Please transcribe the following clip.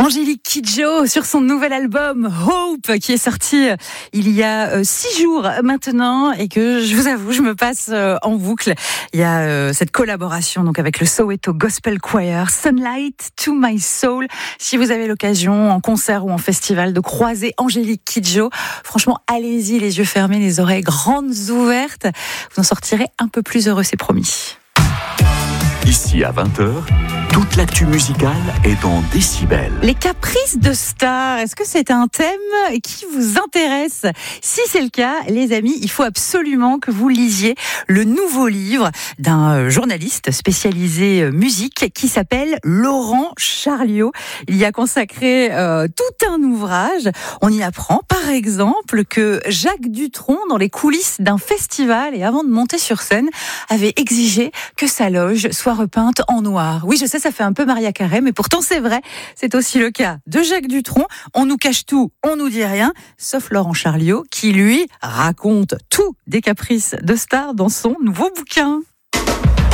Angélique Kidjo sur son nouvel album Hope qui est sorti il y a 6 jours maintenant et que je vous avoue je me passe en boucle. Il y a cette collaboration donc avec le Soweto Gospel Choir Sunlight to My Soul. Si vous avez l'occasion en concert ou en festival de croiser Angélique Kidjo, franchement allez-y les yeux fermés, les oreilles grandes ouvertes. Vous en sortirez un peu plus heureux, c'est promis. Ici à 20h, toute l'actu musicale est dans Décibel. Les caprices de stars, est-ce que c'est un thème qui vous intéresse ? Si c'est le cas, les amis, il faut absolument que vous lisiez le nouveau livre d'un journaliste spécialisé musique qui s'appelle Laurent Charliot. Il y a consacré tout un ouvrage. On y apprend par exemple que Jacques Dutronc, dans les coulisses d'un festival et avant de monter sur scène, avait exigé que sa loge soit repeinte en noir. Oui, je sais, ça fait un peu Maria Carré, mais pourtant c'est vrai. C'est aussi le cas de Jacques Dutronc. On nous cache tout, on nous dit rien, sauf Laurent Charliot qui, lui, raconte tout des caprices de stars dans son nouveau bouquin.